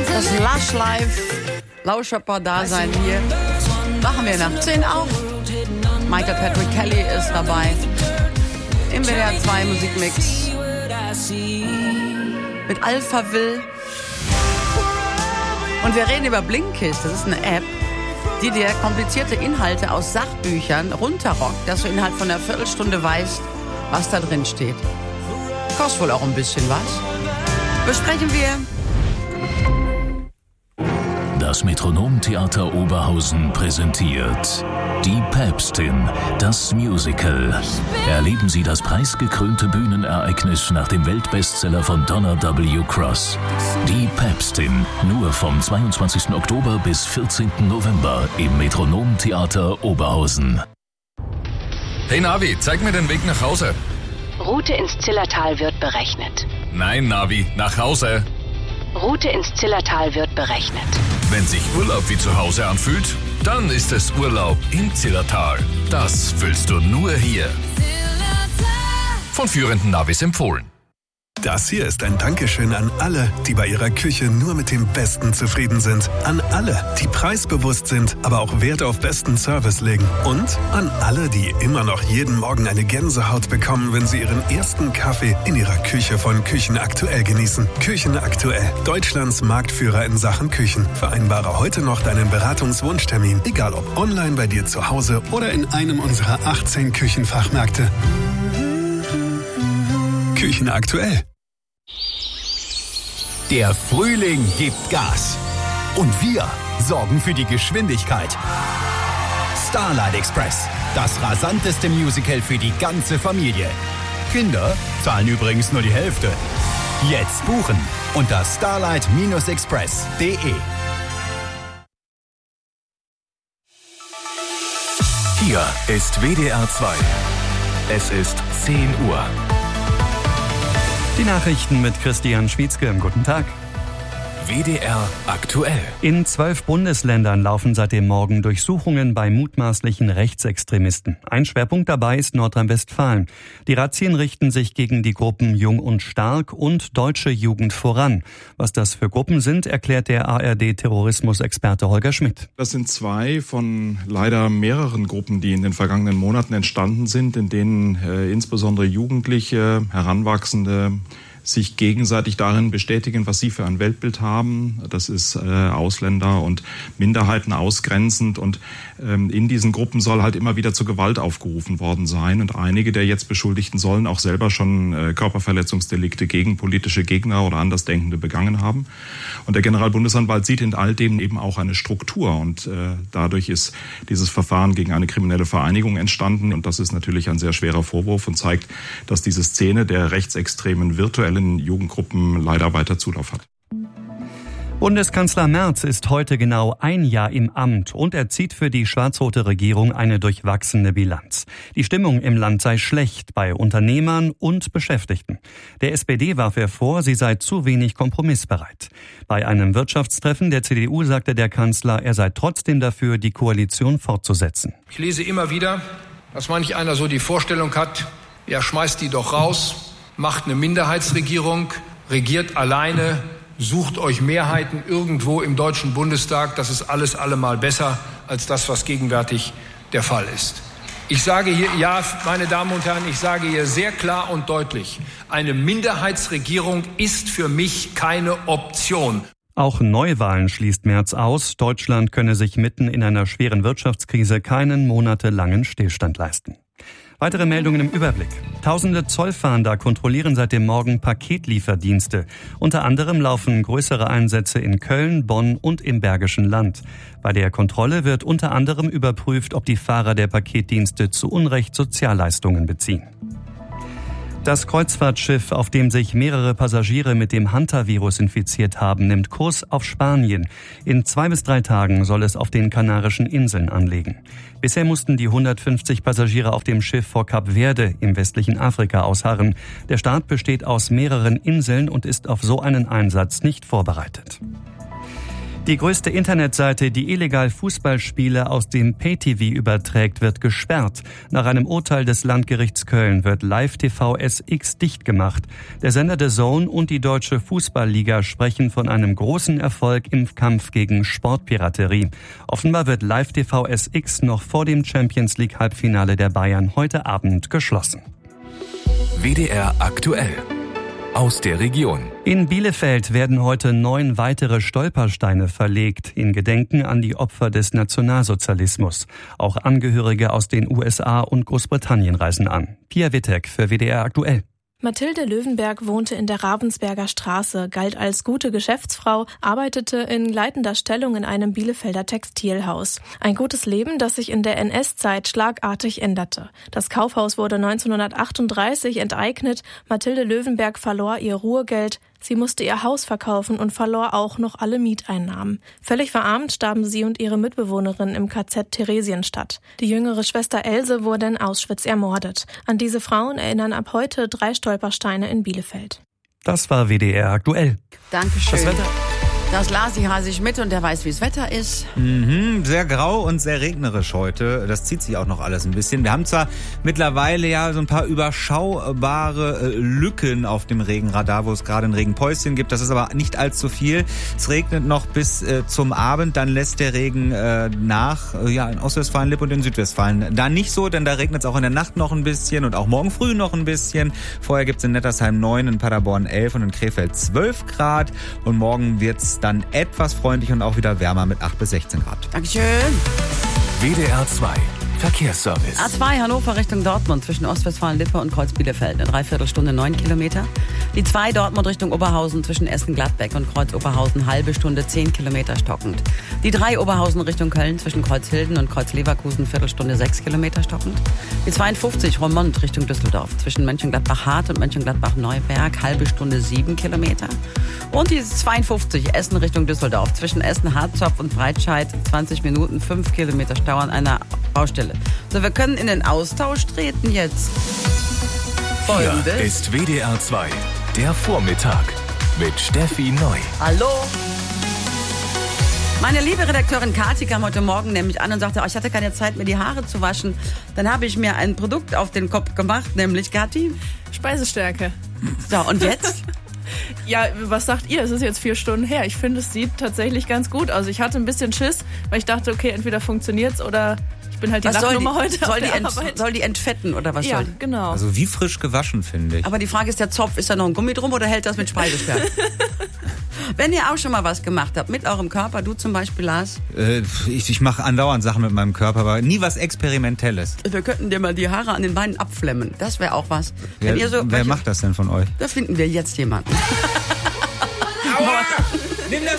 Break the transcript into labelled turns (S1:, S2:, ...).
S1: Das Lush Live, Lauscherpaar-Dasein hier. Machen wir nach 10 auch. Michael Patrick Kelly ist dabei. Im WDR 2 Musikmix. Mit Alpha Will. Und wir reden über Blinkist. Das ist eine App, die dir komplizierte Inhalte aus Sachbüchern runterrockt, dass du innerhalb von einer Viertelstunde weißt, was da drin steht. Kostet wohl auch ein bisschen was. Besprechen wir.
S2: Das Metronomtheater Oberhausen präsentiert Die Päpstin, das Musical. Erleben Sie das preisgekrönte Bühnenereignis nach dem Weltbestseller von Donna W. Cross. Die Päpstin, nur vom 22. Oktober bis 14. November im Metronomtheater Oberhausen.
S3: Hey Navi, zeig mir den Weg nach Hause.
S4: Route ins Zillertal wird berechnet.
S3: Nein, Navi, nach Hause.
S4: Route ins Zillertal wird berechnet.
S3: Wenn sich Urlaub wie zu Hause anfühlt, dann ist es Urlaub im Zillertal. Das fühlst du nur hier. Von führenden Navis empfohlen.
S5: Das hier ist ein Dankeschön an alle, die bei ihrer Küche nur mit dem Besten zufrieden sind. An alle, die preisbewusst sind, aber auch Wert auf besten Service legen. Und an alle, die immer noch jeden Morgen eine Gänsehaut bekommen, wenn sie ihren ersten Kaffee in ihrer Küche von Küchen Aktuell genießen. Küchen Aktuell, Deutschlands Marktführer in Sachen Küchen. Vereinbare heute noch deinen Beratungswunschtermin, egal ob online bei dir zu Hause oder in einem unserer 18 Küchenfachmärkte. Küchen Aktuell.
S6: Der Frühling gibt Gas. Und wir sorgen für die Geschwindigkeit. Starlight Express, das rasanteste Musical für die ganze Familie. Kinder zahlen übrigens nur die Hälfte. Jetzt buchen unter starlight-express.de.
S2: Hier ist WDR 2. Es ist 10 Uhr.
S7: Die Nachrichten mit Christian Schwietzke. Guten Tag.
S2: WDR aktuell.
S7: In 12 Bundesländern laufen seit dem Morgen Durchsuchungen bei mutmaßlichen Rechtsextremisten. Ein Schwerpunkt dabei ist Nordrhein-Westfalen. Die Razzien richten sich gegen die Gruppen Jung und Stark und Deutsche Jugend voran. Was das für Gruppen sind, erklärt der ARD-Terrorismusexperte Holger Schmidt.
S8: Das sind 2 von leider mehreren Gruppen, die in den vergangenen Monaten entstanden sind, in denen insbesondere Jugendliche, Heranwachsende sich gegenseitig darin bestätigen, was sie für ein Weltbild haben. Das ist Ausländer und Minderheiten ausgrenzend. Und in diesen Gruppen soll halt immer wieder zur Gewalt aufgerufen worden sein. Und einige der jetzt Beschuldigten sollen auch selber schon Körperverletzungsdelikte gegen politische Gegner oder Andersdenkende begangen haben. Und der Generalbundesanwalt sieht in all dem eben auch eine Struktur. Und dadurch ist dieses Verfahren gegen eine kriminelle Vereinigung entstanden. Und das ist natürlich ein sehr schwerer Vorwurf und zeigt, dass diese Szene der rechtsextremen virtuellen Jugendgruppen leider weiter Zulauf hat.
S7: Bundeskanzler Merz ist heute genau 1 Jahr im Amt und er zieht für die schwarz-rote Regierung eine durchwachsene Bilanz. Die Stimmung im Land sei schlecht bei Unternehmern und Beschäftigten. Der SPD warf er vor, sie sei zu wenig kompromissbereit. Bei einem Wirtschaftstreffen der CDU sagte der Kanzler, er sei trotzdem dafür, die Koalition fortzusetzen.
S9: Ich lese immer wieder, dass manch einer so die Vorstellung hat, ja, schmeißt die doch raus, macht eine Minderheitsregierung, regiert alleine, sucht euch Mehrheiten irgendwo im Deutschen Bundestag. Das ist alles allemal besser als das, was gegenwärtig der Fall ist. Ich sage hier, ja, meine Damen und Herren, ich sage hier sehr klar und deutlich, eine Minderheitsregierung ist für mich keine Option.
S7: Auch Neuwahlen schließt Merz aus. Deutschland könne sich mitten in einer schweren Wirtschaftskrise keinen monatelangen Stillstand leisten. Weitere Meldungen im Überblick. Tausende Zollfahnder kontrollieren seit dem Morgen Paketlieferdienste. Unter anderem laufen größere Einsätze in Köln, Bonn und im Bergischen Land. Bei der Kontrolle wird unter anderem überprüft, ob die Fahrer der Paketdienste zu Unrecht Sozialleistungen beziehen. Das Kreuzfahrtschiff, auf dem sich mehrere Passagiere mit dem Hantavirus infiziert haben, nimmt Kurs auf Spanien. In 2 bis 3 Tagen soll es auf den Kanarischen Inseln anlegen. Bisher mussten die 150 Passagiere auf dem Schiff vor Kap Verde im westlichen Afrika ausharren. Der Staat besteht aus mehreren Inseln und ist auf so einen Einsatz nicht vorbereitet. Die größte Internetseite, die illegal Fußballspiele aus dem Pay-TV überträgt, wird gesperrt. Nach einem Urteil des Landgerichts Köln wird Live-TV SX dicht gemacht. Der Sender DAZN und die Deutsche Fußballliga sprechen von einem großen Erfolg im Kampf gegen Sportpiraterie. Offenbar wird Live-TV SX noch vor dem Champions-League-Halbfinale der Bayern heute Abend geschlossen.
S3: WDR aktuell. Aus der Region.
S7: In Bielefeld werden heute 9 weitere Stolpersteine verlegt, in Gedenken an die Opfer des Nationalsozialismus. Auch Angehörige aus den USA und Großbritannien reisen an. Pia Wittek für WDR aktuell.
S10: Mathilde Löwenberg wohnte in der Ravensberger Straße, galt als gute Geschäftsfrau, arbeitete in leitender Stellung in einem Bielefelder Textilhaus. Ein gutes Leben, das sich in der NS-Zeit schlagartig änderte. Das Kaufhaus wurde 1938 enteignet. Mathilde Löwenberg verlor ihr Ruhegeld. Sie musste ihr Haus verkaufen und verlor auch noch alle Mieteinnahmen. Völlig verarmt starben sie und ihre Mitbewohnerin im KZ Theresienstadt. Die jüngere Schwester Else wurde in Auschwitz ermordet. An diese Frauen erinnern ab heute 3 Stolpersteine in Bielefeld.
S7: Das war WDR aktuell.
S1: Dankeschön.
S7: Das Wetter.
S1: Das Lasi hasig mit und der weiß, wie es Wetter ist.
S11: Sehr grau und sehr regnerisch heute. Das zieht sich auch noch alles ein bisschen. Wir haben zwar mittlerweile ja so ein paar überschaubare Lücken auf dem Regenradar, wo es gerade ein Regenpäuschen gibt. Das ist aber nicht allzu viel. Es regnet noch bis zum Abend. Dann lässt der Regen nach. In Ostwestfalen, Lippe und in Südwestfalen. Da nicht so, denn da regnet es auch in der Nacht noch ein bisschen und auch morgen früh noch ein bisschen. Vorher gibt es in Nettersheim 9, in Paderborn 11 und in Krefeld 12 Grad. Und morgen wird es dann etwas freundlich und auch wieder wärmer mit 8 bis 16 Grad.
S1: Dankeschön.
S3: WDR 2 Verkehrsservice.
S1: A2 Hannover Richtung Dortmund zwischen Ostwestfalen-Lippe und Kreuz-Bielefeld. Eine Dreiviertelstunde 9 Kilometer. Die 2 Dortmund Richtung Oberhausen zwischen Essen-Gladbeck und Kreuz-Oberhausen halbe Stunde 10 Kilometer stockend. Die 3 Oberhausen Richtung Köln zwischen Kreuz-Hilden und Kreuz-Leverkusen Viertelstunde 6 Kilometer stockend. Die 52 Roermond Richtung Düsseldorf zwischen Mönchengladbach-Hart und Mönchengladbach-Neuberg halbe Stunde 7 Kilometer. Und die 52 Essen Richtung Düsseldorf zwischen Essen-Harzopf und Breitscheid 20 Minuten 5 Kilometer Stau an einer Baustelle. So, wir können in den Austausch treten jetzt.
S3: Hier ist WDR 2, der Vormittag mit Steffi Neu.
S1: Hallo. Meine liebe Redakteurin Kathi kam heute Morgen nämlich an und sagte, ich hatte keine Zeit, mir die Haare zu waschen. Dann habe ich mir ein Produkt auf den Kopf gemacht, nämlich Kathi.
S10: Speisestärke.
S1: So, und jetzt?
S10: Ja, was sagt ihr? Es ist jetzt 4 Stunden her. Ich finde, es sieht tatsächlich ganz gut aus. Ich hatte ein bisschen Schiss, weil ich dachte, okay, entweder funktioniert's oder ich bin halt die Lachnummer heute auf der Arbeit.
S1: Soll die entfetten oder was soll die?
S10: Ja, genau.
S11: Also wie frisch gewaschen, finde ich.
S1: Aber die Frage ist, der Zopf, ist da noch ein Gummi drum oder hält das mit Speisestärke? Wenn ihr auch schon mal was gemacht habt mit eurem Körper, du zum Beispiel, Lars?
S11: Ich mache andauernd Sachen mit meinem Körper, aber nie was Experimentelles.
S1: Wir könnten dir mal die Haare an den Beinen abflemmen. Das wäre auch was.
S11: Ja, wer macht das denn von euch?
S1: Da finden wir jetzt jemanden.
S11: Aua! Nimm das